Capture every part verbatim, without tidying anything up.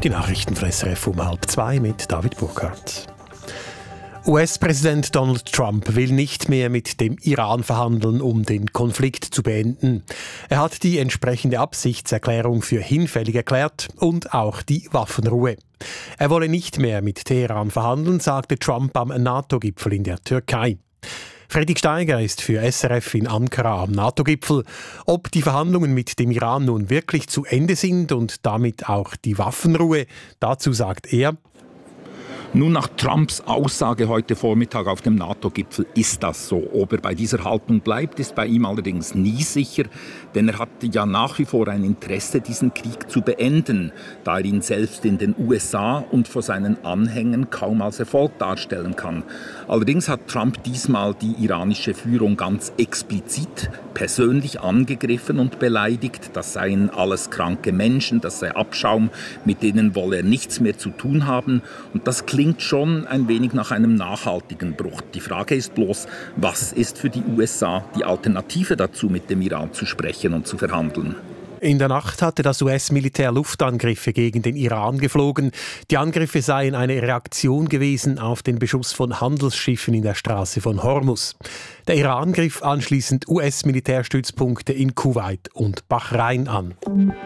Die Nachrichten von S R F um halb zwei mit David Burkhardt. U S-Präsident Donald Trump will nicht mehr mit dem Iran verhandeln, um den Konflikt zu beenden. Er hat die entsprechende Absichtserklärung für hinfällig erklärt und auch die Waffenruhe. Er wolle nicht mehr mit Teheran verhandeln, sagte Trump am NATO-Gipfel in der Türkei. Fredrik Steiger ist für S R F in Ankara am NATO-Gipfel. Ob die Verhandlungen mit dem Iran nun wirklich zu Ende sind und damit auch die Waffenruhe, dazu sagt er: Nun, nach Trumps Aussage heute Vormittag auf dem NATO-Gipfel ist das so. Ob er bei dieser Haltung bleibt, ist bei ihm allerdings nie sicher, denn er hat ja nach wie vor ein Interesse, diesen Krieg zu beenden, da er ihn selbst in den U S A und vor seinen Anhängern kaum als Erfolg darstellen kann. Allerdings hat Trump diesmal die iranische Führung ganz explizit persönlich angegriffen und beleidigt. Das seien alles kranke Menschen, das sei Abschaum, mit denen wolle er nichts mehr zu tun haben. Und das klingt schon ein wenig nach einem nachhaltigen Bruch. Die Frage ist bloß, was ist für die U S A die Alternative dazu, mit dem Iran zu sprechen und zu verhandeln? In der Nacht hatte das U S-Militär Luftangriffe gegen den Iran geflogen. Die Angriffe seien eine Reaktion gewesen auf den Beschuss von Handelsschiffen in der Straße von Hormuz. Der Iran griff anschließend U S-Militärstützpunkte in Kuwait und Bahrain an.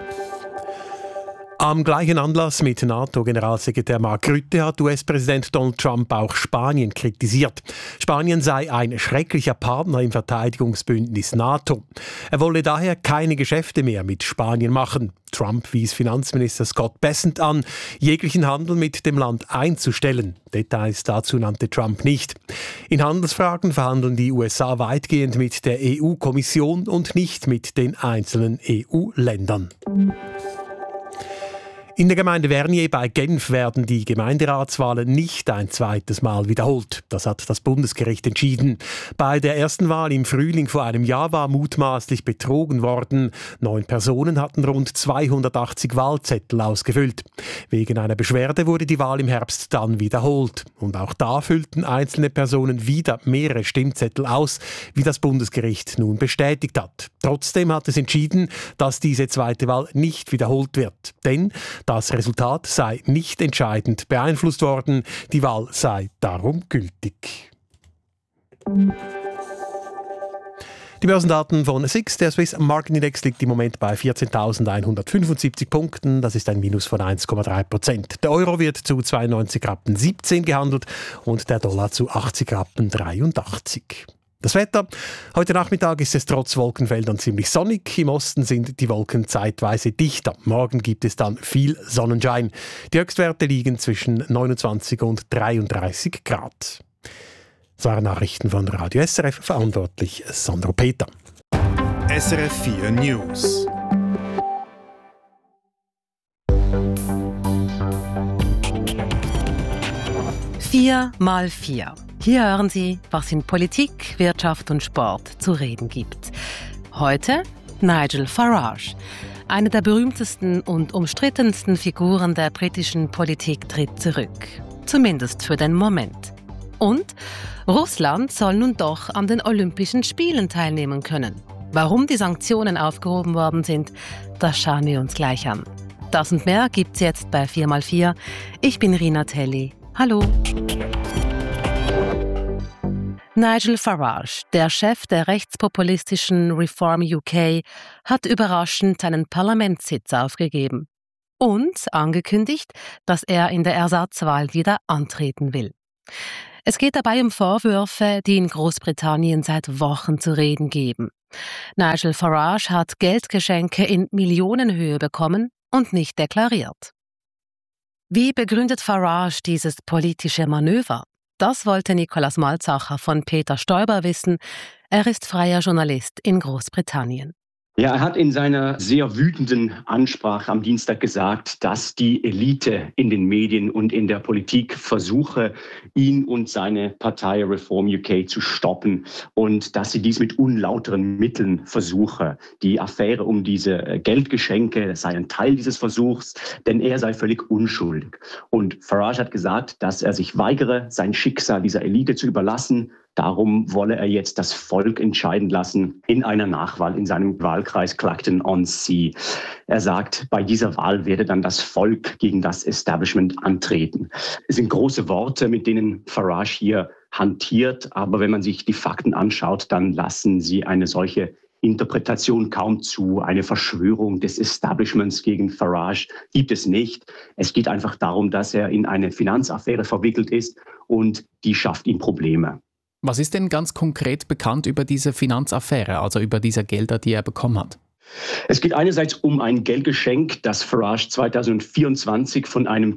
Am gleichen Anlass mit NATO-Generalsekretär Mark Rutte hat U S-Präsident Donald Trump auch Spanien kritisiert. Spanien sei ein schrecklicher Partner im Verteidigungsbündnis NATO. Er wolle daher keine Geschäfte mehr mit Spanien machen. Trump wies Finanzminister Scott Bessent an, jeglichen Handel mit dem Land einzustellen. Details dazu nannte Trump nicht. In Handelsfragen verhandeln die U S A weitgehend mit der E U-Kommission und nicht mit den einzelnen E U-Ländern. In der Gemeinde Vernier bei Genf werden die Gemeinderatswahlen nicht ein zweites Mal wiederholt. Das hat das Bundesgericht entschieden. Bei der ersten Wahl im Frühling vor einem Jahr war mutmaßlich betrogen worden. Neun Personen hatten rund zweihundertachtzig Wahlzettel ausgefüllt. Wegen einer Beschwerde wurde die Wahl im Herbst dann wiederholt. Und auch da füllten einzelne Personen wieder mehrere Stimmzettel aus, wie das Bundesgericht nun bestätigt hat. Trotzdem hat es entschieden, dass diese zweite Wahl nicht wiederholt wird. Denn das Resultat sei nicht entscheidend beeinflusst worden. Die Wahl sei darum gültig. Die Börsendaten von S I X, der Swiss Market Index, liegt im Moment bei vierzehntausendeinhundertfünfundsiebzig Punkten. Das ist ein Minus von eins Komma drei Prozent. Der Euro wird zu zweiundneunzig Rappen siebzehn gehandelt und der Dollar zu achtzig Rappen dreiundachtzig. Das Wetter. Heute Nachmittag ist es trotz Wolkenfeldern ziemlich sonnig. Im Osten sind die Wolken zeitweise dichter. Morgen gibt es dann viel Sonnenschein. Die Höchstwerte liegen zwischen neunundzwanzig und dreiunddreißig Grad. Das waren Nachrichten von Radio S R F, verantwortlich Sandro Peter. S R F vier News. vier mal vier. Hier hören Sie, was in Politik, Wirtschaft und Sport zu reden gibt. Heute Nigel Farage. Eine der berühmtesten und umstrittensten Figuren der britischen Politik tritt zurück. Zumindest für den Moment. Und Russland soll nun doch an den Olympischen Spielen teilnehmen können. Warum die Sanktionen aufgehoben worden sind, das schauen wir uns gleich an. Das und mehr gibt's jetzt bei vier mal vier. Ich bin Rina Telli. Hallo. Nigel Farage, der Chef der rechtspopulistischen Reform U K, hat überraschend seinen Parlamentssitz aufgegeben und angekündigt, dass er in der Ersatzwahl wieder antreten will. Es geht dabei um Vorwürfe, die in Großbritannien seit Wochen zu reden geben. Nigel Farage hat Geldgeschenke in Millionenhöhe bekommen und nicht deklariert. Wie begründet Farage dieses politische Manöver? Das wollte Nikolaus Malzacher von Peter Stoiber wissen. Er ist freier Journalist in Großbritannien. Ja, er hat in seiner sehr wütenden Ansprache am Dienstag gesagt, dass die Elite in den Medien und in der Politik versuche, ihn und seine Partei Reform U K zu stoppen und dass sie dies mit unlauteren Mitteln versuche. Die Affäre um diese Geldgeschenke sei ein Teil dieses Versuchs, denn er sei völlig unschuldig. Und Farage hat gesagt, dass er sich weigere, sein Schicksal dieser Elite zu überlassen, Darum wolle er jetzt das Volk entscheiden lassen in einer Nachwahl in seinem Wahlkreis Clacton-on-Sea. Er sagt, bei dieser Wahl werde dann das Volk gegen das Establishment antreten. Es sind große Worte, mit denen Farage hier hantiert, aber wenn man sich die Fakten anschaut, dann lassen sie eine solche Interpretation kaum zu. Eine Verschwörung des Establishments gegen Farage gibt es nicht. Es geht einfach darum, dass er in eine Finanzaffäre verwickelt ist und die schafft ihm Probleme. Was ist denn ganz konkret bekannt über diese Finanzaffäre, also über diese Gelder, die er bekommen hat? Es geht einerseits um ein Geldgeschenk, das Farage zweitausendvierundzwanzig von einem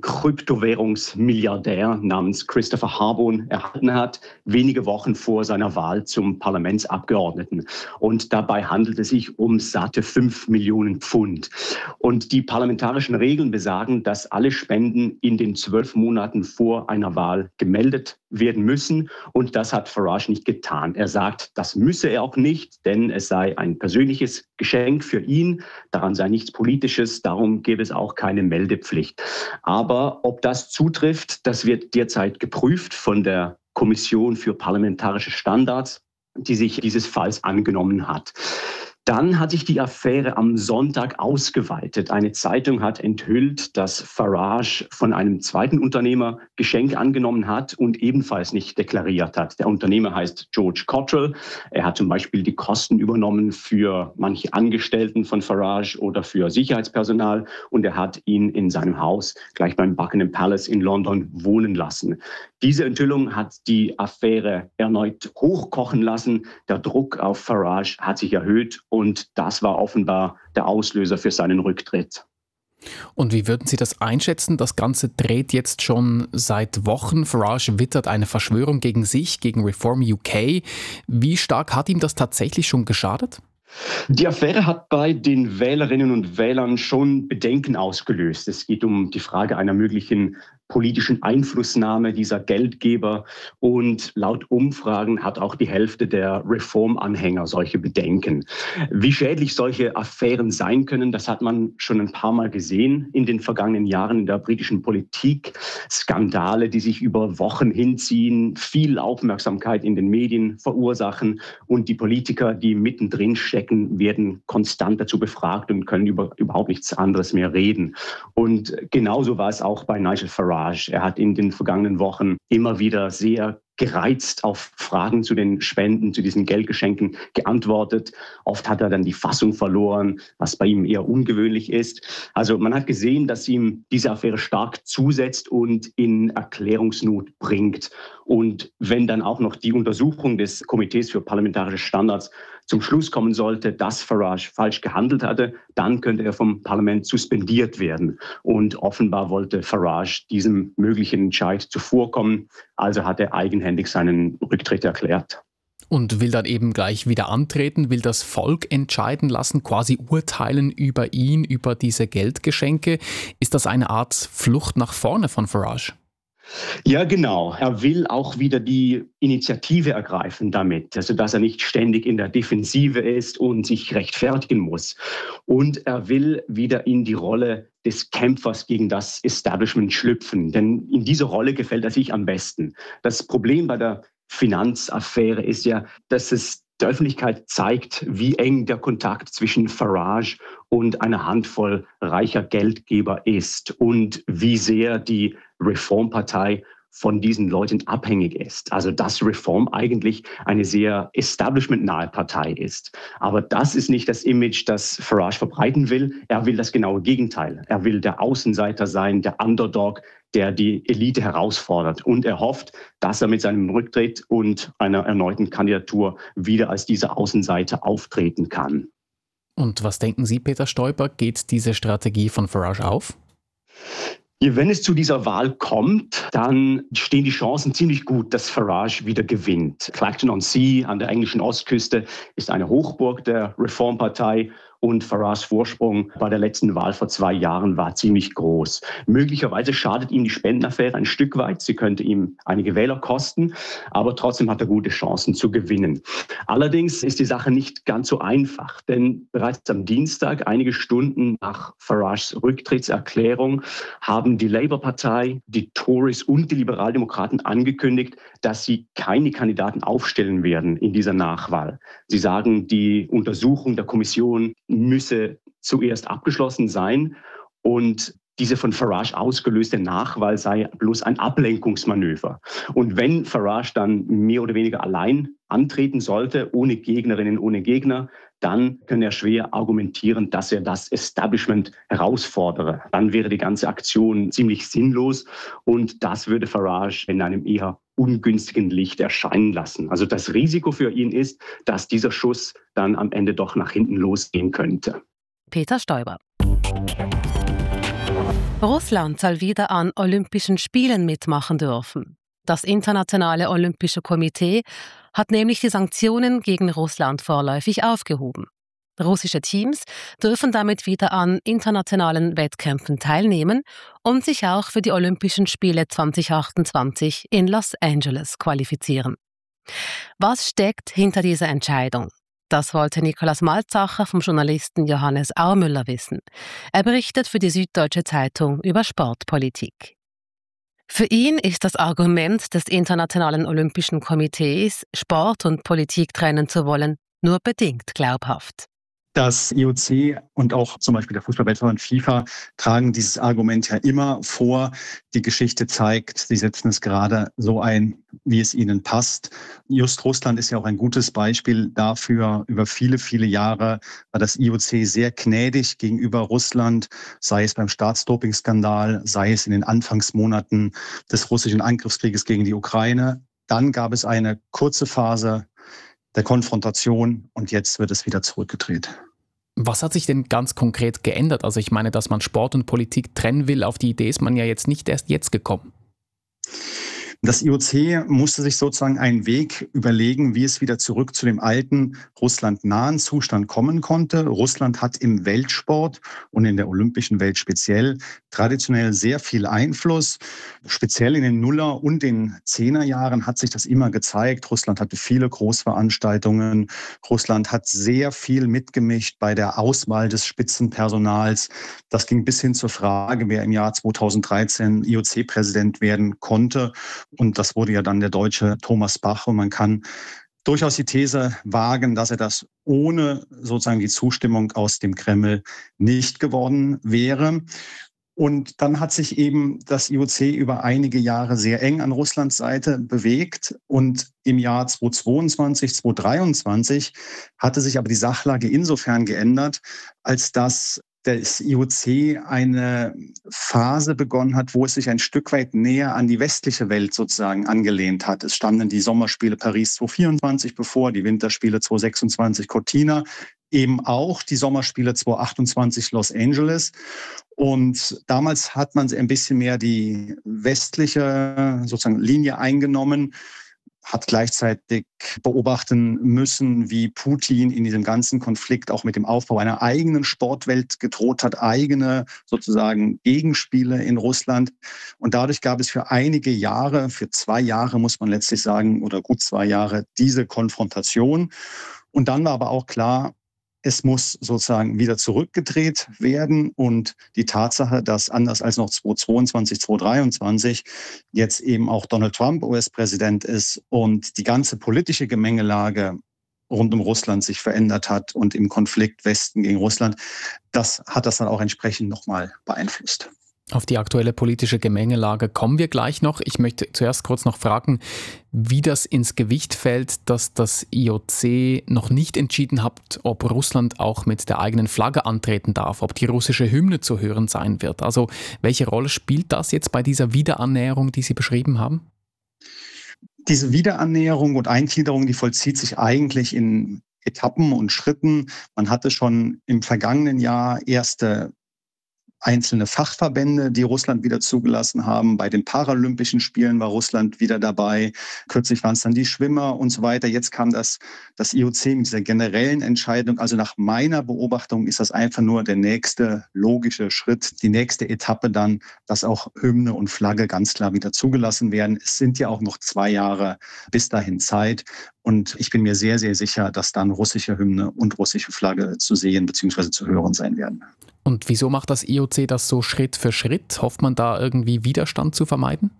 Kryptowährungsmilliardär namens Christopher Harbon erhalten hat, wenige Wochen vor seiner Wahl zum Parlamentsabgeordneten. Und dabei handelt es sich um satte fünf Millionen Pfund. Und die parlamentarischen Regeln besagen, dass alle Spenden in den zwölf Monaten vor einer Wahl gemeldet werden müssen. Und das hat Farage nicht getan. Er sagt, das müsse er auch nicht, denn es sei ein persönliches Geschenk für ihn. Daran sei nichts Politisches, darum gäbe es auch keine Meldepflicht. Aber ob das zutrifft, das wird derzeit geprüft von der Kommission für parlamentarische Standards, die sich dieses Falls angenommen hat. Dann hat sich die Affäre am Sonntag ausgeweitet. Eine Zeitung hat enthüllt, dass Farage von einem zweiten Unternehmer Geschenk angenommen hat und ebenfalls nicht deklariert hat. Der Unternehmer heißt George Cottrell. Er hat zum Beispiel die Kosten übernommen für manche Angestellten von Farage oder für Sicherheitspersonal und er hat ihn in seinem Haus gleich beim Buckingham Palace in London wohnen lassen. Diese Enthüllung hat die Affäre erneut hochkochen lassen. Der Druck auf Farage hat sich erhöht und das war offenbar der Auslöser für seinen Rücktritt. Und wie würden Sie das einschätzen? Das Ganze dreht jetzt schon seit Wochen. Farage wittert eine Verschwörung gegen sich, gegen Reform U K. Wie stark hat ihm das tatsächlich schon geschadet? Die Affäre hat bei den Wählerinnen und Wählern schon Bedenken ausgelöst. Es geht um die Frage einer möglichen politischen Einflussnahme dieser Geldgeber. Und laut Umfragen hat auch die Hälfte der Reform-Anhänger solche Bedenken. Wie schädlich solche Affären sein können, das hat man schon ein paar Mal gesehen in den vergangenen Jahren in der britischen Politik. Skandale, die sich über Wochen hinziehen, viel Aufmerksamkeit in den Medien verursachen. Und die Politiker, die mittendrin stecken, werden konstant dazu befragt und können über überhaupt nichts anderes mehr reden. Und genauso war es auch bei Nigel Farage. Er hat in den vergangenen Wochen immer wieder sehr gereizt auf Fragen zu den Spenden, zu diesen Geldgeschenken geantwortet. Oft hat er dann die Fassung verloren, was bei ihm eher ungewöhnlich ist. Also man hat gesehen, dass ihm diese Affäre stark zusetzt und in Erklärungsnot bringt. Und wenn dann auch noch die Untersuchung des Komitees für parlamentarische Standards zum Schluss kommen sollte, dass Farage falsch gehandelt hatte, dann könnte er vom Parlament suspendiert werden. Und offenbar wollte Farage diesem möglichen Entscheid zuvorkommen. Also hat er eigenhändig seinen Rücktritt erklärt. Und will dann eben gleich wieder antreten, will das Volk entscheiden lassen, quasi urteilen über ihn, über diese Geldgeschenke. Ist das eine Art Flucht nach vorne von Farage? Ja, genau. Er will auch wieder die Initiative ergreifen damit, also dass er nicht ständig in der Defensive ist und sich rechtfertigen muss. Und er will wieder in die Rolle des Kämpfers gegen das Establishment schlüpfen, denn in dieser Rolle gefällt er sich am besten. Das Problem bei der Finanzaffäre ist ja, dass es der Öffentlichkeit zeigt, wie eng der Kontakt zwischen Farage und einer Handvoll reicher Geldgeber ist und wie sehr die Reformpartei von diesen Leuten abhängig ist. Also dass Reform eigentlich eine sehr establishmentnahe Partei ist. Aber das ist nicht das Image, das Farage verbreiten will. Er will das genaue Gegenteil. Er will der Außenseiter sein, der Underdog, der die Elite herausfordert. Und er hofft, dass er mit seinem Rücktritt und einer erneuten Kandidatur wieder als dieser Außenseiter auftreten kann. Und was denken Sie, Peter Stoiber, geht diese Strategie von Farage auf? Ja, wenn es zu dieser Wahl kommt, dann stehen die Chancen ziemlich gut, dass Farage wieder gewinnt. Clacton-on-Sea an der englischen Ostküste ist eine Hochburg der Reformpartei und Farages Vorsprung bei der letzten Wahl vor zwei Jahren war ziemlich groß. Möglicherweise schadet ihm die Spendenaffäre ein Stück weit. Sie könnte ihm einige Wähler kosten, aber trotzdem hat er gute Chancen zu gewinnen. Allerdings ist die Sache nicht ganz so einfach, denn bereits am Dienstag, einige Stunden nach Farages Rücktrittserklärung, haben die Labour-Partei, die Tories und die Liberaldemokraten angekündigt, dass sie keine Kandidaten aufstellen werden in dieser Nachwahl. Sie sagen, die Untersuchung der Kommission müsse zuerst abgeschlossen sein und diese von Farage ausgelöste Nachwahl sei bloß ein Ablenkungsmanöver. Und wenn Farage dann mehr oder weniger allein antreten sollte, ohne Gegnerinnen, ohne Gegner, dann könne er schwer argumentieren, dass er das Establishment herausfordere. Dann wäre die ganze Aktion ziemlich sinnlos und das würde Farage in einem eher ungünstigen Licht erscheinen lassen. Also das Risiko für ihn ist, dass dieser Schuss dann am Ende doch nach hinten losgehen könnte. Peter Stoiber. Russland soll wieder an Olympischen Spielen mitmachen dürfen. Das Internationale Olympische Komitee hat nämlich die Sanktionen gegen Russland vorläufig aufgehoben. Russische Teams dürfen damit wieder an internationalen Wettkämpfen teilnehmen und sich auch für die Olympischen Spiele zwanzig achtundzwanzig in Los Angeles qualifizieren. Was steckt hinter dieser Entscheidung? Das wollte Nikolaus Malzacher vom Journalisten Johannes Aumüller wissen. Er berichtet für die Süddeutsche Zeitung über Sportpolitik. Für ihn ist das Argument des Internationalen Olympischen Komitees, Sport und Politik trennen zu wollen, nur bedingt glaubhaft. Das I O C und auch zum Beispiel der Fußball-Weltverband FIFA tragen dieses Argument ja immer vor. Die Geschichte zeigt, sie setzen es gerade so ein, wie es ihnen passt. Just Russland ist ja auch ein gutes Beispiel dafür. Über viele, viele Jahre war das I O C sehr gnädig gegenüber Russland, sei es beim Staatsdopingskandal, sei es in den Anfangsmonaten des russischen Angriffskrieges gegen die Ukraine. Dann gab es eine kurze Phase der Konfrontation und jetzt wird es wieder zurückgedreht. Was hat sich denn ganz konkret geändert? Also ich meine, dass man Sport und Politik trennen will, auf die Idee ist man ja jetzt nicht erst jetzt gekommen. Das I O C musste sich sozusagen einen Weg überlegen, wie es wieder zurück zu dem alten russlandnahen Zustand kommen konnte. Russland hat im Weltsport und in der olympischen Welt speziell traditionell sehr viel Einfluss. Speziell in den Nuller- und den Zehnerjahren hat sich das immer gezeigt. Russland hatte viele Großveranstaltungen. Russland hat sehr viel mitgemischt bei der Auswahl des Spitzenpersonals. Das ging bis hin zur Frage, wer im Jahr zweitausenddreizehn I O C-Präsident werden konnte. Und das wurde ja dann der Deutsche Thomas Bach. Und man kann durchaus die These wagen, dass er das ohne sozusagen die Zustimmung aus dem Kreml nicht geworden wäre. Und dann hat sich eben das I O C über einige Jahre sehr eng an Russlands Seite bewegt. Und im Jahr zweitausendzweiundzwanzig, zweitausenddreiundzwanzig hatte sich aber die Sachlage insofern geändert, als dass das I O C eine Phase begonnen hat, wo es sich ein Stück weit näher an die westliche Welt sozusagen angelehnt hat. Es standen die Sommerspiele Paris zweitausendvierundzwanzig bevor, die Winterspiele zweitausendsechsundzwanzig Cortina, eben auch die Sommerspiele zweitausendachtundzwanzig Los Angeles. Und damals hat man ein bisschen mehr die westliche sozusagen Linie eingenommen, hat gleichzeitig beobachten müssen, wie Putin in diesem ganzen Konflikt auch mit dem Aufbau einer eigenen Sportwelt gedroht hat, eigene sozusagen Gegenspiele in Russland. Und dadurch gab es für einige Jahre, für zwei Jahre muss man letztlich sagen, oder gut zwei Jahre, diese Konfrontation. Und dann war aber auch klar, es muss sozusagen wieder zurückgedreht werden und die Tatsache, dass anders als noch zweitausendzweiundzwanzig, zweitausenddreiundzwanzig jetzt eben auch Donald Trump U S-Präsident ist und die ganze politische Gemengelage rund um Russland sich verändert hat und im Konflikt Westen gegen Russland, das hat das dann auch entsprechend nochmal beeinflusst. Auf die aktuelle politische Gemengelage kommen wir gleich noch. Ich möchte zuerst kurz noch fragen, wie das ins Gewicht fällt, dass das I O C noch nicht entschieden hat, ob Russland auch mit der eigenen Flagge antreten darf, ob die russische Hymne zu hören sein wird. Also welche Rolle spielt das jetzt bei dieser Wiederannäherung, die Sie beschrieben haben? Diese Wiederannäherung und Eingliederung, die vollzieht sich eigentlich in Etappen und Schritten. Man hatte schon im vergangenen Jahr erste einzelne Fachverbände, die Russland wieder zugelassen haben. Bei den Paralympischen Spielen war Russland wieder dabei. Kürzlich waren es dann die Schwimmer und so weiter. Jetzt kam das, das I O C mit dieser generellen Entscheidung. Also nach meiner Beobachtung ist das einfach nur der nächste logische Schritt, die nächste Etappe dann, dass auch Hymne und Flagge ganz klar wieder zugelassen werden. Es sind ja auch noch zwei Jahre bis dahin Zeit. Und ich bin mir sehr, sehr sicher, dass dann russische Hymne und russische Flagge zu sehen bzw. zu hören sein werden. Und wieso macht das I O C das so Schritt für Schritt? Hofft man da irgendwie Widerstand zu vermeiden?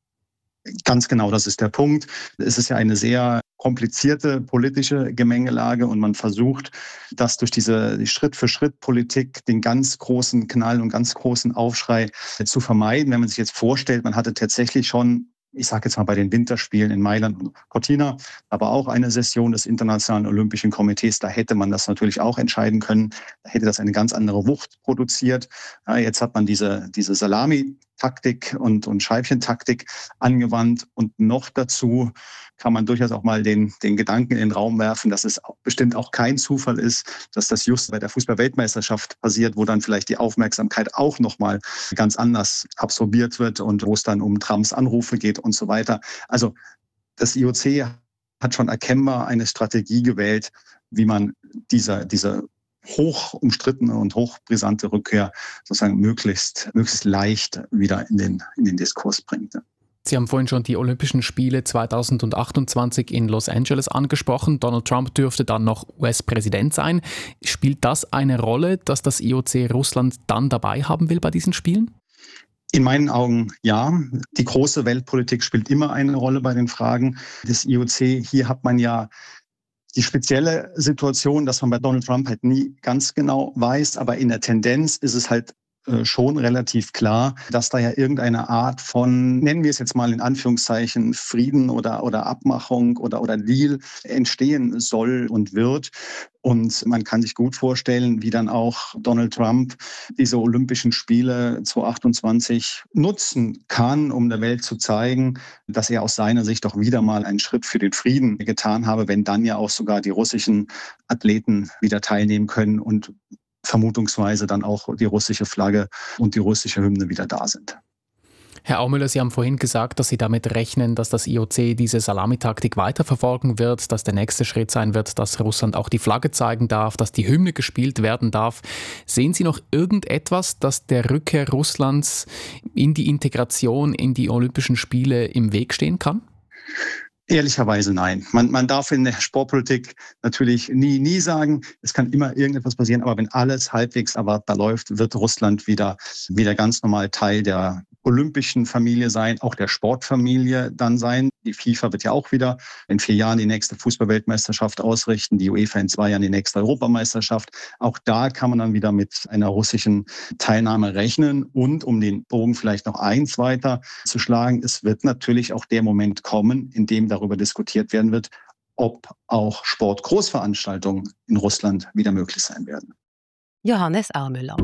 Ganz genau, das ist der Punkt. Es ist ja eine sehr komplizierte politische Gemengelage und man versucht, das durch diese Schritt-für-Schritt-Politik, den ganz großen Knall und ganz großen Aufschrei zu vermeiden. Wenn man sich jetzt vorstellt, man hatte tatsächlich schon, ich sage jetzt mal bei den Winterspielen in Mailand und Cortina, aber auch eine Session des Internationalen Olympischen Komitees, da hätte man das natürlich auch entscheiden können. Da hätte das eine ganz andere Wucht produziert. Ja, jetzt hat man diese, diese Salami-Taktik und, und Scheibchentaktik angewandt und noch dazu kann man durchaus auch mal den, den Gedanken in den Raum werfen, dass es bestimmt auch kein Zufall ist, dass das just bei der Fußball-Weltmeisterschaft passiert, wo dann vielleicht die Aufmerksamkeit auch nochmal ganz anders absorbiert wird und wo es dann um Trumps Anrufe geht und so weiter. Also das I O C hat schon erkennbar eine Strategie gewählt, wie man diese, diese hoch umstrittene und hochbrisante Rückkehr sozusagen möglichst, möglichst leicht wieder in den, in den Diskurs bringt. Sie haben vorhin schon die Olympischen Spiele zwanzig achtundzwanzig in Los Angeles angesprochen. Donald Trump dürfte dann noch U S-Präsident sein. Spielt das eine Rolle, dass das I O C Russland dann dabei haben will bei diesen Spielen? In meinen Augen ja. Die große Weltpolitik spielt immer eine Rolle bei den Fragen des I O C. Hier hat man ja die spezielle Situation, dass man bei Donald Trump halt nie ganz genau weiß, aber in der Tendenz ist es halt schon relativ klar, dass da ja irgendeine Art von, nennen wir es jetzt mal in Anführungszeichen, Frieden oder, oder Abmachung oder, oder Deal entstehen soll und wird. Und man kann sich gut vorstellen, wie dann auch Donald Trump diese Olympischen Spiele zwanzig achtundzwanzig nutzen kann, um der Welt zu zeigen, dass er aus seiner Sicht doch wieder mal einen Schritt für den Frieden getan habe, wenn dann ja auch sogar die russischen Athleten wieder teilnehmen können und vermutungsweise dann auch die russische Flagge und die russische Hymne wieder da sind. Herr Aumüller, Sie haben vorhin gesagt, dass Sie damit rechnen, dass das I O C diese Salamitaktik weiterverfolgen wird, dass der nächste Schritt sein wird, dass Russland auch die Flagge zeigen darf, dass die Hymne gespielt werden darf. Sehen Sie noch irgendetwas, das der Rückkehr Russlands in die Integration in die Olympischen Spiele im Weg stehen kann? Ehrlicherweise nein. Man, man darf in der Sportpolitik natürlich nie, nie sagen, es kann immer irgendetwas passieren, aber wenn alles halbwegs erwartbar läuft, wird Russland wieder, wieder ganz normal Teil der olympischen Familie sein, auch der Sportfamilie dann sein. Die FIFA wird ja auch wieder in vier Jahren die nächste Fußball-Weltmeisterschaft ausrichten, die UEFA in zwei Jahren die nächste Europameisterschaft. Auch da kann man dann wieder mit einer russischen Teilnahme rechnen. Und um den Bogen vielleicht noch eins weiter zu schlagen, es wird natürlich auch der Moment kommen, in dem darüber diskutiert werden wird, ob auch Sportgroßveranstaltungen in Russland wieder möglich sein werden. Johannes Aumüller.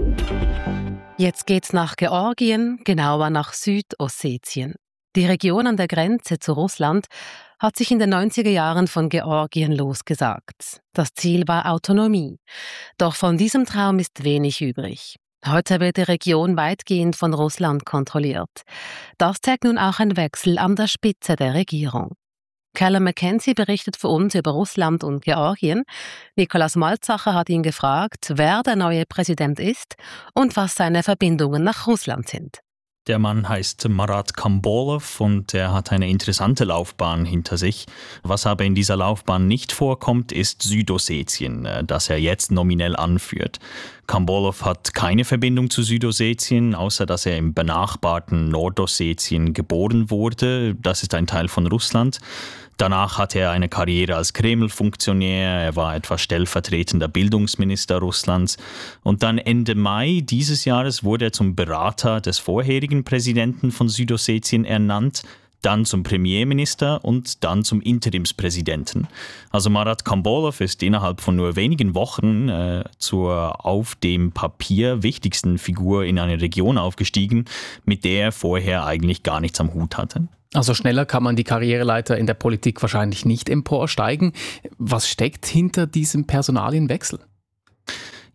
Jetzt geht's nach Georgien, genauer nach Südossetien. Die Region an der Grenze zu Russland hat sich in den neunziger Jahren von Georgien losgesagt. Das Ziel war Autonomie. Doch von diesem Traum ist wenig übrig. Heute wird die Region weitgehend von Russland kontrolliert. Das zeigt nun auch ein Wechsel an der Spitze der Regierung. Callum McKenzie berichtet für uns über Russland und Georgien. Nikolaus Malzacher hat ihn gefragt, wer der neue Präsident ist und was seine Verbindungen nach Russland sind. Der Mann heißt Marat Kambolov und er hat eine interessante Laufbahn hinter sich. Was aber in dieser Laufbahn nicht vorkommt, ist Südossetien, das er jetzt nominell anführt. Kambolov hat keine Verbindung zu Südossetien, außer dass er im benachbarten Nordossetien geboren wurde. Das ist ein Teil von Russland. Danach hatte er eine Karriere als Kreml-Funktionär, er war etwa stellvertretender Bildungsminister Russlands und dann Ende Mai dieses Jahres wurde er zum Berater des vorherigen Präsidenten von Südossetien ernannt, dann zum Premierminister und dann zum Interimspräsidenten. Also Marat Kambolov ist innerhalb von nur wenigen Wochen äh, zur auf dem Papier wichtigsten Figur in einer Region aufgestiegen, mit der er vorher eigentlich gar nichts am Hut hatte. Also schneller kann man die Karriereleiter in der Politik wahrscheinlich nicht emporsteigen. Was steckt hinter diesem Personalienwechsel?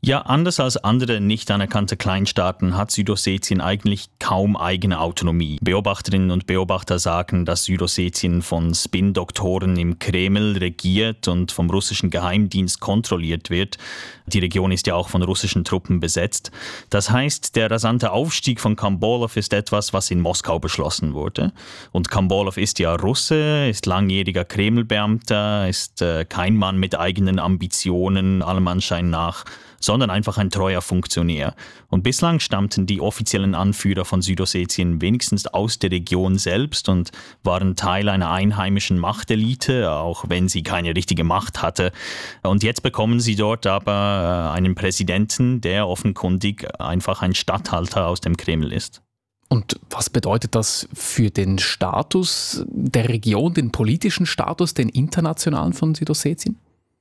Ja, anders als andere nicht anerkannte Kleinstaaten hat Südossetien eigentlich kaum eigene Autonomie. Beobachterinnen und Beobachter sagen, dass Südossetien von Spin-Doktoren im Kreml regiert und vom russischen Geheimdienst kontrolliert wird. Die Region ist ja auch von russischen Truppen besetzt. Das heißt, der rasante Aufstieg von Kambolov ist etwas, was in Moskau beschlossen wurde. Und Kambolov ist ja Russe, ist langjähriger Kremlbeamter, ist äh, kein Mann mit eigenen Ambitionen, allem Anschein nach, sondern einfach ein treuer Funktionär. Und bislang stammten die offiziellen Anführer von Südossetien wenigstens aus der Region selbst und waren Teil einer einheimischen Machtelite, auch wenn sie keine richtige Macht hatte. Und jetzt bekommen sie dort aber einen Präsidenten, der offenkundig einfach ein Statthalter aus dem Kreml ist. Und was bedeutet das für den Status der Region, den politischen Status, den internationalen von Südossetien?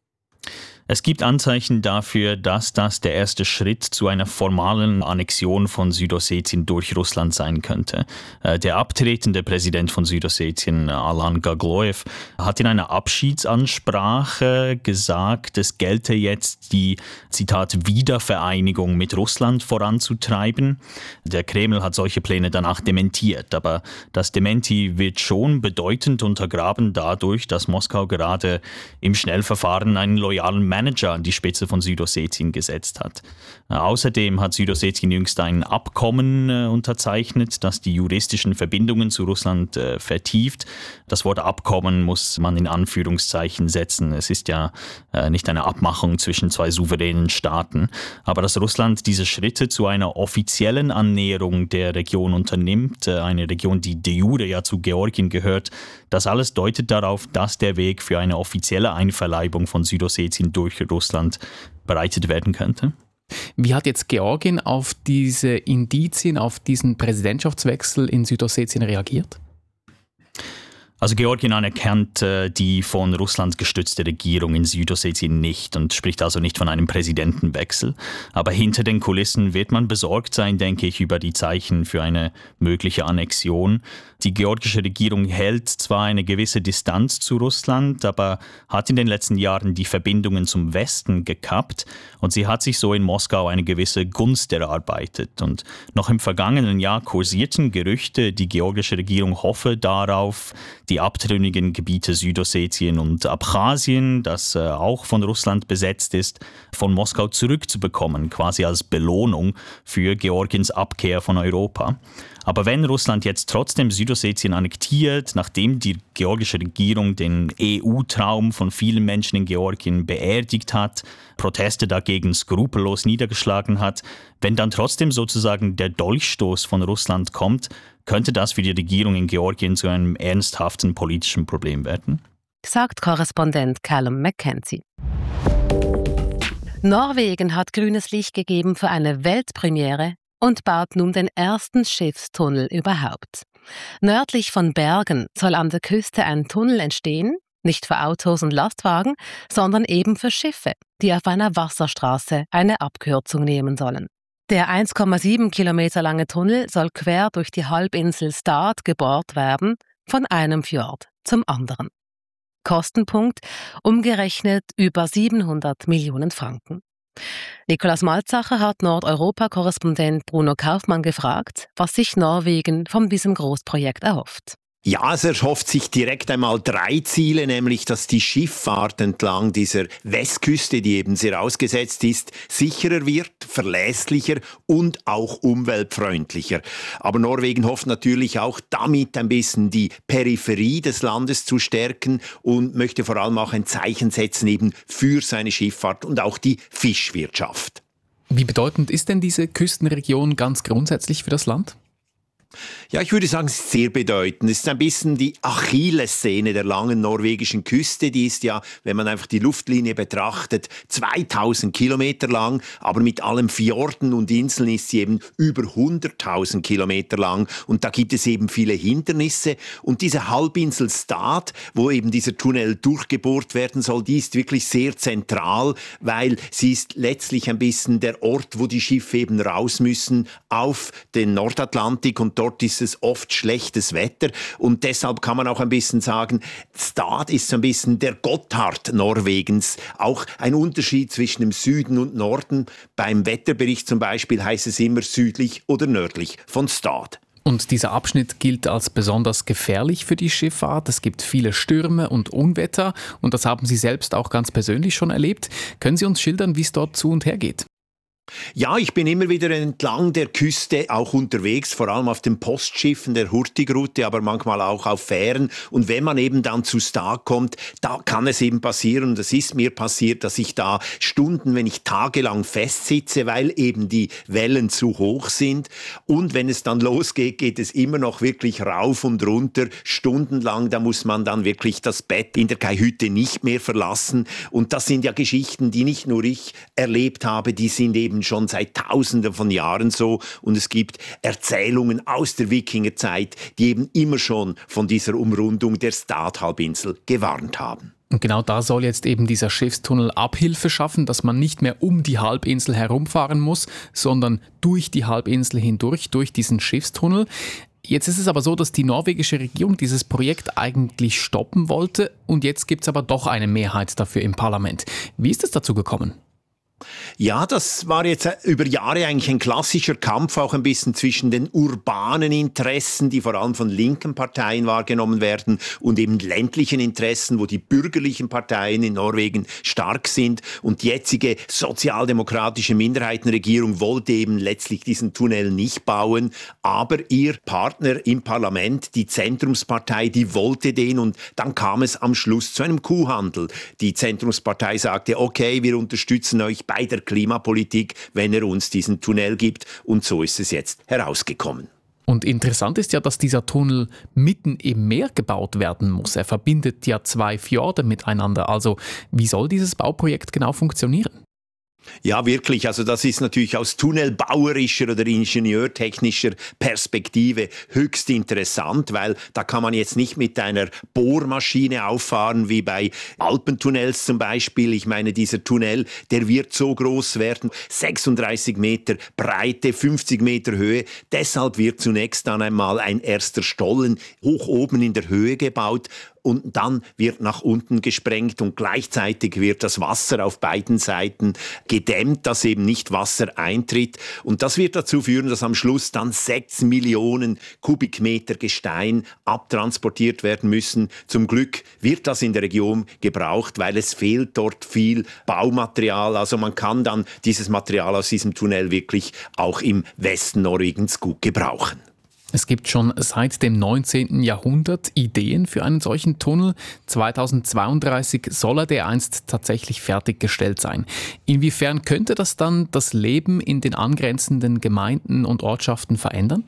Es gibt Anzeichen dafür, dass das der erste Schritt zu einer formalen Annexion von Südossetien durch Russland sein könnte. Der abtretende Präsident von Südossetien, Alan Gagloev, hat in einer Abschiedsansprache gesagt, es gelte jetzt die, Zitat, Wiedervereinigung mit Russland voranzutreiben. Der Kreml hat solche Pläne danach dementiert, aber das Dementi wird schon bedeutend untergraben dadurch, dass Moskau gerade im Schnellverfahren einen loyalen Manager an die Spitze von Südossetien gesetzt hat. Äh, außerdem hat Südossetien jüngst ein Abkommen äh, unterzeichnet, das die juristischen Verbindungen zu Russland äh, vertieft. Das Wort Abkommen muss man in Anführungszeichen setzen. Es ist ja äh, nicht eine Abmachung zwischen zwei souveränen Staaten. Aber dass Russland diese Schritte zu einer offiziellen Annäherung der Region unternimmt, äh, eine Region, die de jure ja zu Georgien gehört, das alles deutet darauf, dass der Weg für eine offizielle Einverleibung von Südossetien durch Russland bereitet werden könnte. Wie hat jetzt Georgien auf diese Indizien, auf diesen Präsidentschaftswechsel in Südossetien reagiert? Also Georgien anerkennt äh, die von Russland gestützte Regierung in Südossetien nicht und spricht also nicht von einem Präsidentenwechsel. Aber hinter den Kulissen wird man besorgt sein, denke ich, über die Zeichen für eine mögliche Annexion. Die georgische Regierung hält zwar eine gewisse Distanz zu Russland, aber hat in den letzten Jahren die Verbindungen zum Westen gekappt und sie hat sich so in Moskau eine gewisse Gunst erarbeitet. Und noch im vergangenen Jahr kursierten Gerüchte, die georgische Regierung hoffe darauf, die abtrünnigen Gebiete Südossetien und Abchasien, das äh, auch von Russland besetzt ist, von Moskau zurückzubekommen, quasi als Belohnung für Georgiens Abkehr von Europa. Aber wenn Russland jetzt trotzdem Südossetien annektiert, nachdem die georgische Regierung den E U-Traum von vielen Menschen in Georgien beerdigt hat, Proteste dagegen skrupellos niedergeschlagen hat, wenn dann trotzdem sozusagen der Dolchstoß von Russland kommt, könnte das für die Regierung in Georgien zu einem ernsthaften politischen Problem werden? Sagt Korrespondent Callum Mackenzie. Norwegen hat grünes Licht gegeben für eine Weltpremiere und baut nun den ersten Schiffstunnel überhaupt. Nördlich von Bergen soll an der Küste ein Tunnel entstehen, nicht für Autos und Lastwagen, sondern eben für Schiffe, die auf einer Wasserstraße eine Abkürzung nehmen sollen. Der eins Komma sieben Kilometer lange Tunnel soll quer durch die Halbinsel Stad gebohrt werden, von einem Fjord zum anderen. Kostenpunkt umgerechnet über siebenhundert Millionen Franken. Nikolaus Malzacher hat Nordeuropa-Korrespondent Bruno Kaufmann gefragt, was sich Norwegen von diesem Großprojekt erhofft. Ja, es erhofft sich direkt einmal drei Ziele, nämlich, dass die Schifffahrt entlang dieser Westküste, die eben sehr ausgesetzt ist, sicherer wird, verlässlicher und auch umweltfreundlicher. Aber Norwegen hofft natürlich auch damit ein bisschen die Peripherie des Landes zu stärken und möchte vor allem auch ein Zeichen setzen eben für seine Schifffahrt und auch die Fischwirtschaft. Wie bedeutend ist denn diese Küstenregion ganz grundsätzlich für das Land? Ja, ich würde sagen, es ist sehr bedeutend. Es ist ein bisschen die Achillessehne der langen norwegischen Küste. Die ist ja, wenn man einfach die Luftlinie betrachtet, zweitausend Kilometer lang. Aber mit allen Fjorden und Inseln ist sie eben über hunderttausend Kilometer lang. Und da gibt es eben viele Hindernisse. Und diese Halbinsel Stad, wo eben dieser Tunnel durchgebohrt werden soll, die ist wirklich sehr zentral, weil sie ist letztlich ein bisschen der Ort, wo die Schiffe eben raus müssen auf den Nordatlantik und dort ist es oft schlechtes Wetter und deshalb kann man auch ein bisschen sagen, Stad ist so ein bisschen der Gotthard Norwegens, auch ein Unterschied zwischen dem Süden und Norden. Beim Wetterbericht zum Beispiel heißt es immer südlich oder nördlich von Stad. Und dieser Abschnitt gilt als besonders gefährlich für die Schifffahrt. Es gibt viele Stürme und Unwetter und das haben Sie selbst auch ganz persönlich schon erlebt. Können Sie uns schildern, wie es dort zu und her geht? Ja, ich bin immer wieder entlang der Küste auch unterwegs, vor allem auf den Postschiffen der Hurtigrute, aber manchmal auch auf Fähren. Und wenn man eben dann zu Stad kommt, da kann es eben passieren, und es ist mir passiert, dass ich da Stunden, wenn nicht tagelang festsitze, weil eben die Wellen zu hoch sind. Und wenn es dann losgeht, geht es immer noch wirklich rauf und runter, stundenlang. Da muss man dann wirklich das Bett in der Kajüte nicht mehr verlassen. Und das sind ja Geschichten, die nicht nur ich erlebt habe, die sind eben schon seit Tausenden von Jahren so, und es gibt Erzählungen aus der Wikingerzeit, die eben immer schon von dieser Umrundung der Stad-Halbinsel gewarnt haben. Und genau da soll jetzt eben dieser Schiffstunnel Abhilfe schaffen, dass man nicht mehr um die Halbinsel herumfahren muss, sondern durch die Halbinsel hindurch, durch diesen Schiffstunnel. Jetzt ist es aber so, dass die norwegische Regierung dieses Projekt eigentlich stoppen wollte und jetzt gibt es aber doch eine Mehrheit dafür im Parlament. Wie ist es dazu gekommen? Ja, das war jetzt über Jahre eigentlich ein klassischer Kampf, auch ein bisschen zwischen den urbanen Interessen, die vor allem von linken Parteien wahrgenommen werden, und eben ländlichen Interessen, wo die bürgerlichen Parteien in Norwegen stark sind. Und die jetzige sozialdemokratische Minderheitenregierung wollte eben letztlich diesen Tunnel nicht bauen. Aber ihr Partner im Parlament, die Zentrumspartei, die wollte den, und dann kam es am Schluss zu einem Kuhhandel. Die Zentrumspartei sagte, okay, wir unterstützen euch bei der Klimapolitik, wenn er uns diesen Tunnel gibt. Und so ist es jetzt herausgekommen. Und interessant ist ja, dass dieser Tunnel mitten im Meer gebaut werden muss. Er verbindet ja zwei Fjorde miteinander. Also wie soll dieses Bauprojekt genau funktionieren? Ja, wirklich. Also das ist natürlich aus tunnelbauerischer oder ingenieurtechnischer Perspektive höchst interessant, weil da kann man jetzt nicht mit einer Bohrmaschine auffahren wie bei Alpentunnels zum Beispiel. Ich meine, dieser Tunnel, der wird so groß werden, sechsunddreißig Meter Breite, fünfzig Meter Höhe. Deshalb wird zunächst dann einmal ein erster Stollen hoch oben in der Höhe gebaut. Und dann wird nach unten gesprengt und gleichzeitig wird das Wasser auf beiden Seiten gedämmt, dass eben nicht Wasser eintritt. Und das wird dazu führen, dass am Schluss dann sechs Millionen Kubikmeter Gestein abtransportiert werden müssen. Zum Glück wird das in der Region gebraucht, weil es fehlt dort viel Baumaterial. Also man kann dann dieses Material aus diesem Tunnel wirklich auch im Westen Norwegens gut gebrauchen. Es gibt schon seit dem neunzehnten Jahrhundert Ideen für einen solchen Tunnel. zweitausendzweiunddreißig soll er dereinst tatsächlich fertiggestellt sein. Inwiefern könnte das dann das Leben in den angrenzenden Gemeinden und Ortschaften verändern?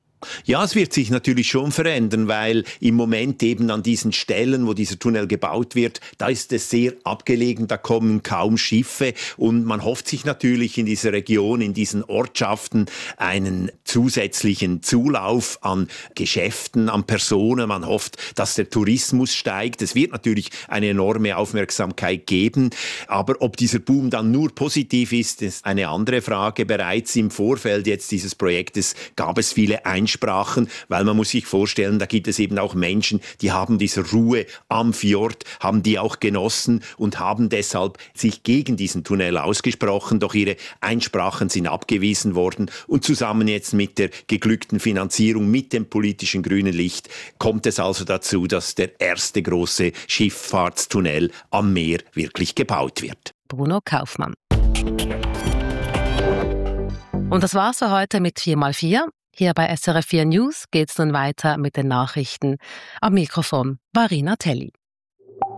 Ja, es wird sich natürlich schon verändern, weil im Moment eben an diesen Stellen, wo dieser Tunnel gebaut wird, da ist es sehr abgelegen, da kommen kaum Schiffe, und man hofft sich natürlich in dieser Region, in diesen Ortschaften einen zusätzlichen Zulauf an Geschäften, an Personen. Man hofft, dass der Tourismus steigt. Es wird natürlich eine enorme Aufmerksamkeit geben, aber ob dieser Boom dann nur positiv ist, ist eine andere Frage. Bereits im Vorfeld jetzt dieses Projektes gab es viele Einsprachen. Sprachen, weil man muss sich vorstellen, da gibt es eben auch Menschen, die haben diese Ruhe am Fjord, haben die auch genossen und haben deshalb sich gegen diesen Tunnel ausgesprochen, doch ihre Einsprachen sind abgewiesen worden, und zusammen jetzt mit der geglückten Finanzierung, mit dem politischen grünen Licht, kommt es also dazu, dass der erste große Schifffahrtstunnel am Meer wirklich gebaut wird. Bruno Kaufmann. Und das war's für heute mit vier mal vier. Hier bei S R F vier News geht's nun weiter mit den Nachrichten. Am Mikrofon war Rina Telli.